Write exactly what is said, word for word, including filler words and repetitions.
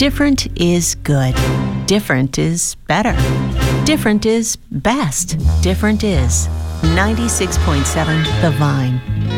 Different is good. Different is better. Different is best. Different is ninety-six point seven The Vine.